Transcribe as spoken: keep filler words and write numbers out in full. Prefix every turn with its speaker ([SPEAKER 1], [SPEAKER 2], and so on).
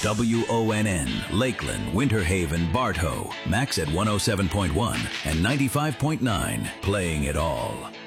[SPEAKER 1] W O N N, Lakeland, Winter Haven, Bartow, Max at one oh seven point one and ninety-five point nine, playing it all.